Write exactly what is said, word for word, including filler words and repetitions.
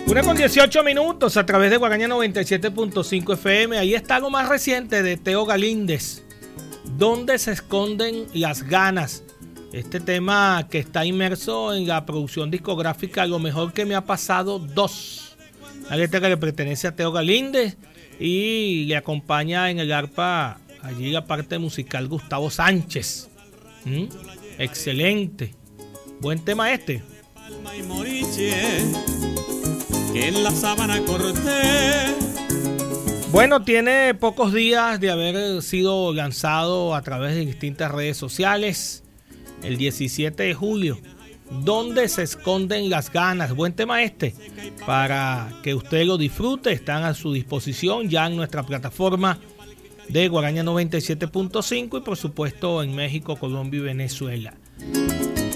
Una con dieciocho minutos a través de Guaraña noventa y siete punto cinco F M. Ahí está lo más reciente de Teo Galíndez. ¿Dónde se esconden las ganas? Este tema que está inmerso en la producción discográfica Lo Mejor Que Me Ha Pasado dos. La letra que le pertenece a Teo Galíndez y le acompaña en el arpa allí la parte musical Gustavo Sánchez. ¿Mm? Excelente. Buen tema este. Que en la sábana corté. Bueno, tiene pocos días de haber sido lanzado a través de distintas redes sociales. El diecisiete de julio. ¿Dónde se esconden las ganas? Buen tema este. Para que usted lo disfrute, están a su disposición ya en nuestra plataforma de Guaraña noventa y siete punto cinco y por supuesto en México, Colombia y Venezuela.